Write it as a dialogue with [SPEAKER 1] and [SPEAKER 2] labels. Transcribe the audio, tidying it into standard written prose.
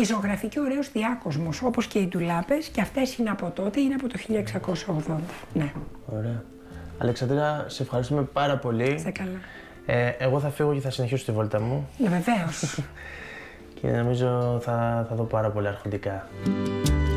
[SPEAKER 1] Η ζωγραφική ωραίος διάκοσμος, όπως και οι ντουλάπες, και αυτές είναι από τότε, είναι από το 1680. Ναι.
[SPEAKER 2] Ωραία. Αλεξανδρία, σε ευχαριστούμε πάρα πολύ.
[SPEAKER 1] Είστε καλά.
[SPEAKER 2] Εγώ θα φύγω και θα συνεχίσω τη βόλτα μου.
[SPEAKER 1] Ναι, βεβαίως.
[SPEAKER 2] Και νομίζω θα δω πάρα πολλά αρχοντικά.